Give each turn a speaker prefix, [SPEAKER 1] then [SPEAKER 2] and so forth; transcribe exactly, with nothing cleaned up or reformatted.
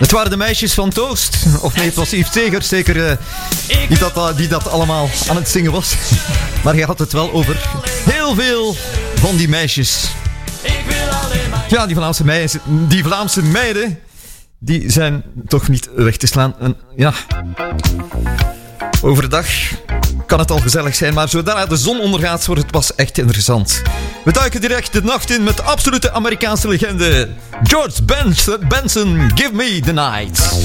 [SPEAKER 1] Het waren de meisjes van Toast. Of nee, het was Yves Tegers, zeker uh, die, dat, die dat allemaal aan het zingen was. Maar je had het wel over heel veel van die meisjes. Ja, die Vlaamse meisjes, die Vlaamse meiden, die zijn toch niet weg te slaan. En ja, overdag kan het al gezellig zijn, maar zodra de zon ondergaat, wordt het pas echt interessant. We duiken direct de nacht in met de absolute Amerikaanse legende George Benson, Give Me The Night.